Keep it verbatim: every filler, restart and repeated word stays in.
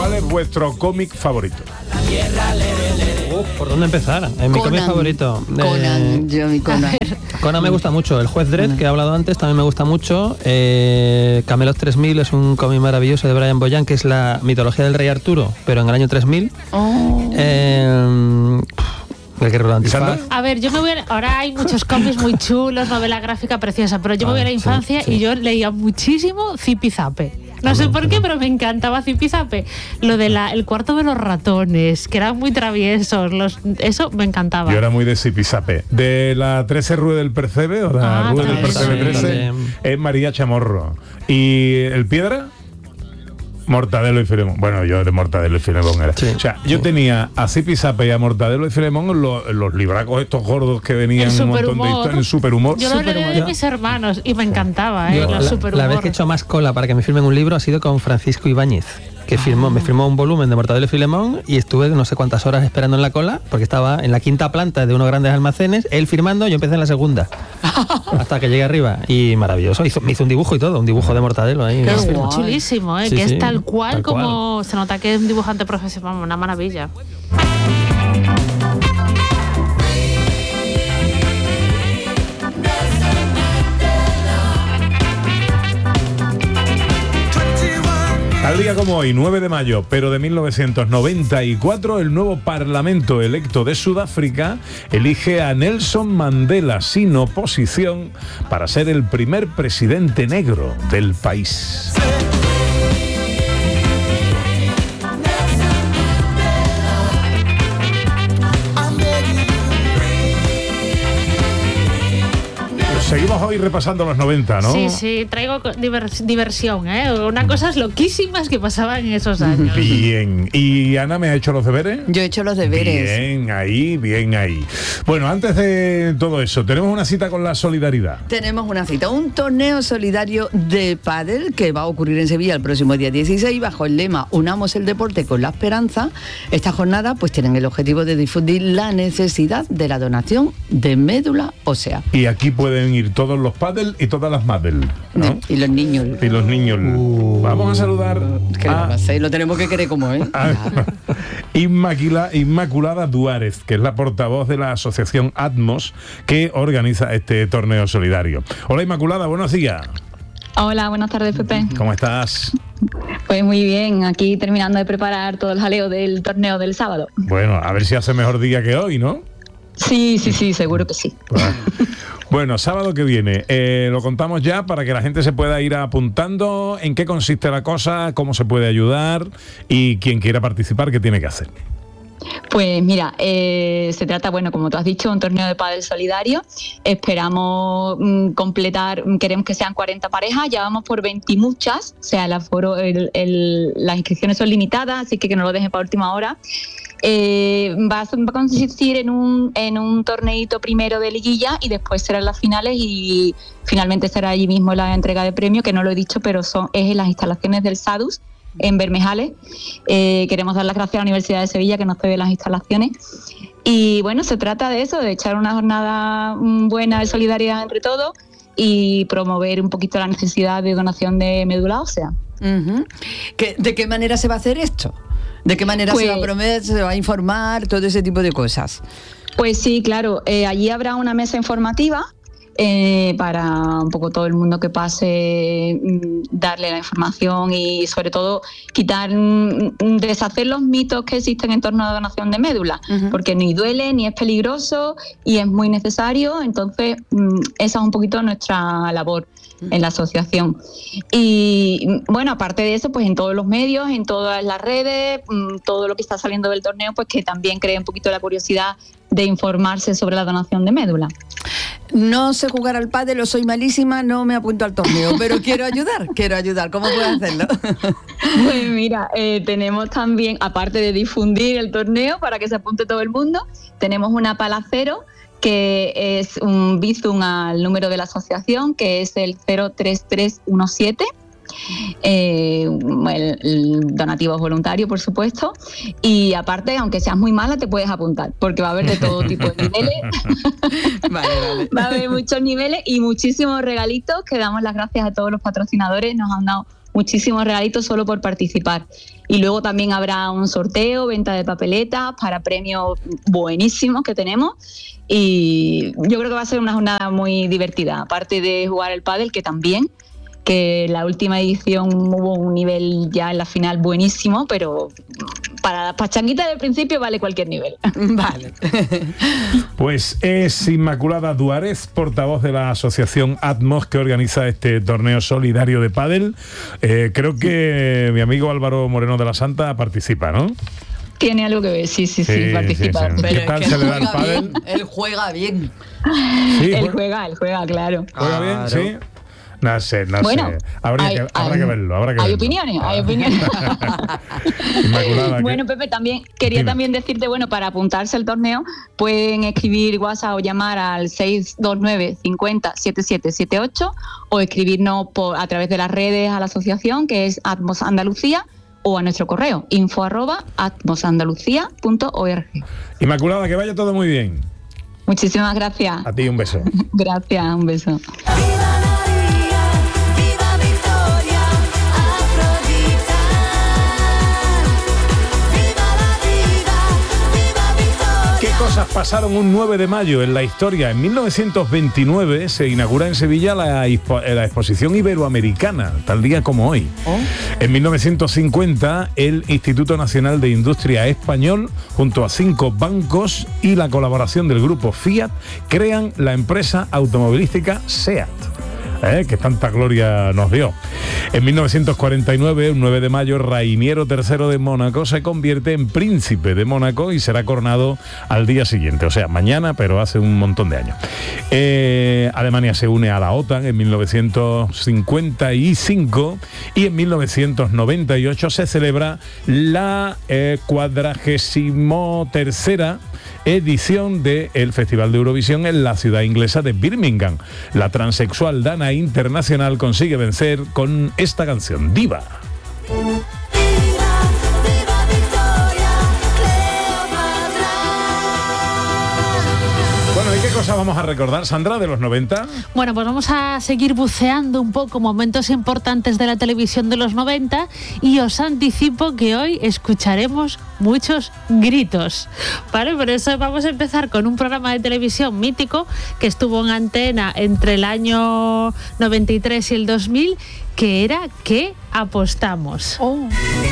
¿Cuál es vuestro cómic favorito? Uf, ¿por dónde empezar? En mi cómic favorito. Conan, eh, yo mi Conan. Conan me gusta mucho. El juez Dredd, que he hablado antes, también me gusta mucho. Eh, Camelot tres mil es un cómic maravilloso de Brian Boyan, que es la mitología del rey Arturo, pero en el año tres mil. Oh. Eh, el guerrero de Antifaz. A ver, yo me voy a, ahora hay muchos cómics muy chulos, novela gráfica preciosa, pero yo me voy a la infancia sí, sí. y yo leía muchísimo Zipizape. No sé por qué, pero me encantaba Zipizape. Lo de la, el cuarto de los ratones, que eran muy traviesos, los, eso me encantaba. Yo era muy de Zipizape. De la trece Rue del Percebe, o la Ah, Rue del Percebe también. trece, es María Chamorro. ¿Y el Piedra? Mortadelo y Filemón. Bueno, yo de Mortadelo y Filemón era. Sí, o sea, sí. yo tenía a Zipizape y a Mortadelo y Filemón los, los libracos estos gordos que venían El un montón de superhumor. historias en superhumor. Yo lo leí de mis hermanos y me encantaba, ¿eh? Yo, Los la, superhumor. la vez que he hecho más cola para que me firmen un libro ha sido con Francisco Ibáñez, que firmó, me firmó un volumen de Mortadelo y Filemón y estuve no sé cuántas horas esperando en la cola porque estaba en la quinta planta de unos grandes almacenes, él firmando, yo empecé en la segunda hasta que llegué arriba y maravilloso, hizo, me hizo un dibujo y todo, un dibujo de Mortadelo ahí. Qué ¿no? guay. Chulísimo, ¿eh? Sí, que sí, es tal cual tal cual. como se nota que es un dibujante profesional, una maravilla. Tal día como hoy, nueve de mayo, pero de mil novecientos noventa y cuatro, el nuevo Parlamento electo de Sudáfrica elige a Nelson Mandela sin oposición para ser el primer presidente negro del país. Seguimos hoy repasando los noventa, ¿no? Sí, sí, traigo divers, diversión, ¿eh? Una cosas loquísimas que pasaban en esos años. Bien. ¿Y Ana me ha hecho los deberes? Yo he hecho los deberes. Bien, ahí, bien ahí. Bueno, antes de todo eso, tenemos una cita con la solidaridad. Tenemos una cita, un torneo solidario de pádel que va a ocurrir en Sevilla el próximo día dieciséis bajo el lema Unamos el deporte con la esperanza. Esta jornada pues tienen el objetivo de difundir la necesidad de la donación de médula ósea. Y aquí pueden ir todos los pádel y todas las mádel, ¿no? Y los niños. Y los niños. Uh, Vamos a saludar Que a, lo, sé, lo tenemos que querer como, ¿eh? a Inmaculada, Inmaculada Duárez, que es la portavoz de la asociación Atmos que organiza este torneo solidario. Hola Inmaculada, buenos días. Hola, buenas tardes, Pepe. ¿Cómo estás? Pues muy bien, aquí terminando de preparar todo el jaleo del torneo del sábado. Bueno, a ver si hace mejor día que hoy, ¿no? Sí, sí, sí, seguro que sí. Bueno, bueno, sábado que viene, eh, lo contamos ya para que la gente se pueda ir apuntando en qué consiste la cosa, cómo se puede ayudar y quien quiera participar, qué tiene que hacer. Pues mira, eh, se trata, bueno, como tú has dicho, un torneo de pádel solidario. Esperamos mm, completar, queremos que sean cuarenta parejas, ya vamos por veinte muchas, o sea, el aforo, el, el, las inscripciones son limitadas, así que que no lo dejen para última hora. Eh, va, a, va a consistir en un, en un torneito primero de liguilla y después serán las finales y finalmente será allí mismo la entrega de premio, que no lo he dicho, pero son, es en las instalaciones del SADUS, en Bermejales. Eh, queremos dar las gracias a la Universidad de Sevilla que nos cede las instalaciones. Y bueno, se trata de eso, de echar una jornada buena de solidaridad entre todos y promover un poquito la necesidad de donación de médula ósea. Uh-huh. ¿Qué, ¿De qué manera se va a hacer esto? ¿De qué manera pues, se va a promover, se va a informar, todo ese tipo de cosas? Pues sí, claro, eh, allí habrá una mesa informativa eh, para un poco todo el mundo que pase, darle la información y sobre todo quitar, deshacer los mitos que existen en torno a la donación de médula, uh-huh. porque ni duele, ni es peligroso y es muy necesario, entonces esa es un poquito nuestra labor en la asociación. Y bueno, aparte de eso, pues en todos los medios, en todas las redes, todo lo que está saliendo del torneo, pues que también cree un poquito la curiosidad de informarse sobre la donación de médula. No sé jugar al pádel, o soy malísima, no me apunto al torneo, pero quiero ayudar, quiero ayudar. ¿Cómo puedo hacerlo? Pues mira, eh, tenemos también, aparte de difundir el torneo para que se apunte todo el mundo, tenemos una pala cero, que es un bizum al número de la asociación, que es el cero tres tres uno siete. Eh, el, el donativo es voluntario, por supuesto, y aparte, aunque seas muy mala, te puedes apuntar, porque va a haber de todo tipo de niveles. Vale, vale. Va a haber muchos niveles y muchísimos regalitos, que damos las gracias a todos los patrocinadores, nos han dado muchísimos regalitos solo por participar. Y luego también habrá un sorteo, venta de papeletas para premios buenísimos que tenemos. Y yo creo que va a ser una jornada muy divertida, aparte de jugar el pádel, que también, que la última edición hubo un nivel ya en la final buenísimo, pero para la pachanguita del principio vale cualquier nivel. Vale. Pues es Inmaculada Duárez, portavoz de la asociación Atmos, que organiza este torneo solidario de pádel. Eh, creo que mi amigo Álvaro Moreno de la Santa participa, ¿no? Tiene algo que ver, sí, sí, sí, Sí, participa. sí, sí. Pero ¿Qué tal es que se él le da el juega pádel? bien, él juega bien. Sí, Él juega- juega, él juega, claro. ¿Juega bien? Claro. Sí. No sé, no Bueno, sé. Habría, hay- que, habrá hay- que verlo, habrá que hay verlo. opiniones, hay opiniones. Inmaculada, ¿qué? Bueno, Pepe, también quería Dime. también decirte, bueno, para apuntarse al torneo pueden escribir WhatsApp o llamar al seis dos nueve cincuenta setenta y siete setenta y ocho o escribirnos por, a través de las redes a la asociación, que es Atmos Andalucía, o a nuestro correo info arroba atmosandalucía punto org. Inmaculada, que vaya todo muy bien. Muchísimas gracias. A ti un beso. Gracias, un beso. Viva María, viva Victoria, Afrodita. Viva la vida, viva Victoria. ¿Qué cosas pasaron un nueve de mayo en la historia? En mil novecientos veintinueve se inaugura en Sevilla la, expo- la exposición iberoamericana, tal día como hoy. En mil novecientos cincuenta, el Instituto Nacional de Industria Español, junto a cinco bancos y la colaboración del grupo Fiat, crean la empresa automovilística SEAT. ¿eh? Que tanta gloria nos dio. En mil novecientos cuarenta y nueve, un nueve de mayo, Rainiero tercero de Mónaco se convierte en príncipe de Mónaco y será coronado al día siguiente, o sea, mañana, pero hace un montón de años. Eh, Alemania se une a la OTAN en mil novecientos cincuenta y cinco y en mil novecientos noventa y ocho se celebra la eh, cuadragésimo tercera edición del Festival de Eurovisión en la ciudad inglesa de Birmingham. La transexual Dana Internacional consigue vencer con esta canción, Diva. Viva, viva Victoria, Cleopatra. Bueno, ¿y qué cosa vamos a recordar, Sandra, de los noventa? Bueno, pues vamos a seguir buceando un poco momentos importantes de la televisión de los noventa y os anticipo que hoy escucharemos muchos gritos, ¿vale? Por eso vamos a empezar con un programa de televisión mítico que estuvo en antena entre el año noventa y tres y el dos mil, que era ¿Qué apostamos? Oh.